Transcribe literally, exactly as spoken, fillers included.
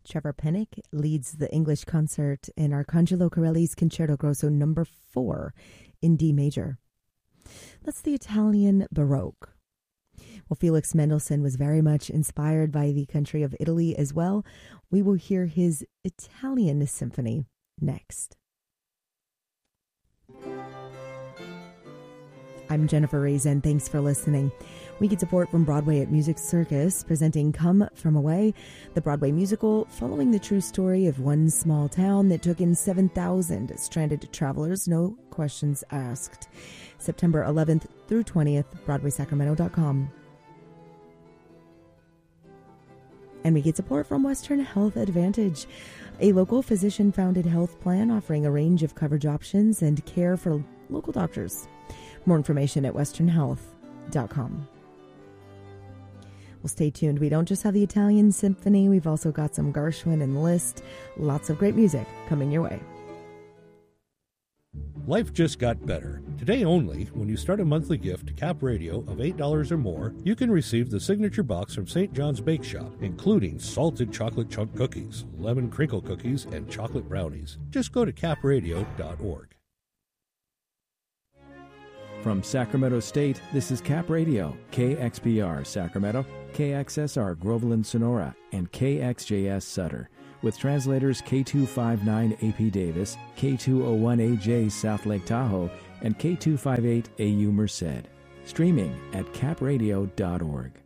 Trevor Pennick leads the English concert in Arcangelo Corelli's Concerto Grosso number four in D major. That's the Italian Baroque. Well, Felix Mendelssohn was very much inspired by the country of Italy as well. We will hear his Italian symphony next. I'm Jennifer Reason. Thanks for listening. We get support from Broadway at Music Circus, presenting Come From Away, the Broadway musical following the true story of one small town that took in seven thousand stranded travelers, no questions asked. September eleventh through twentieth, broadway sacramento dot com. And we get support from Western Health Advantage, a local physician-founded health plan offering a range of coverage options and care for local doctors. More information at western health dot com. Well, stay tuned. We don't just have the Italian Symphony. We've also got some Gershwin and Liszt. Lots of great music coming your way. Life just got better. Today only, when you start a monthly gift to Cap Radio of eight dollars or more, you can receive the signature box from Saint John's Bake Shop, including salted chocolate chunk cookies, lemon crinkle cookies, and chocolate brownies. Just go to cap radio dot org. From Sacramento State, this is Cap Radio, K X P R Sacramento, K X S R Groveland Sonora, and K X J S Sutter, with translators K two fifty-nine A P Davis, K two oh one A J South Lake Tahoe, and K two fifty-eight A U Merced. Streaming at cap radio dot org.